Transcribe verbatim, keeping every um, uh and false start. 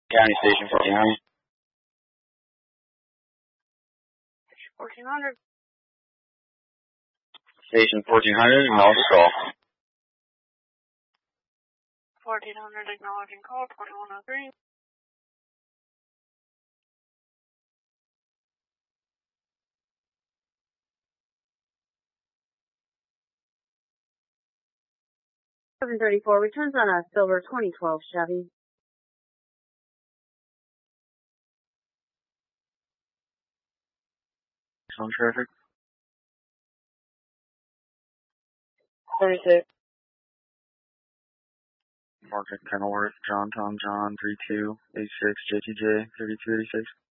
County Station fourteen hundred. fourteen hundred. Station fourteen hundred, acknowledge the call. fourteen hundred, acknowledging call, twenty-one oh three. seven thirty-four, returns on a silver twenty twelve Chevy. On traffic. thirty-six. Market Kenilworth, John Tom John, three two eight six J T J, thirty-two eighty-six.